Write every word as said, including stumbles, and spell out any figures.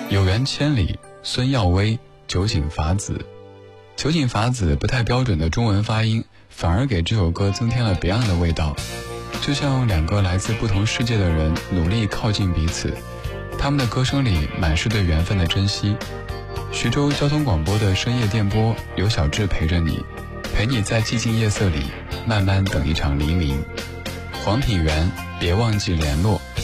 有缘千里，孙耀威，酒井法子。酒井法子不太标准的中文发音，反而给这首歌增添了别样的味道。就像两个来自不同世界的人努力靠近彼此，他们的歌声里满是对缘分的珍惜。徐州交通广播的深夜电波，刘晓志陪着你，陪你在寂静夜色里慢慢等一场黎明。黄品源，别忘记联络。